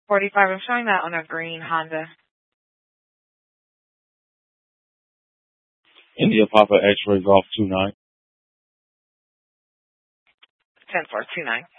45. I'm showing that on a green Honda. India Papa X-ray Golf 29. 10-4, 29.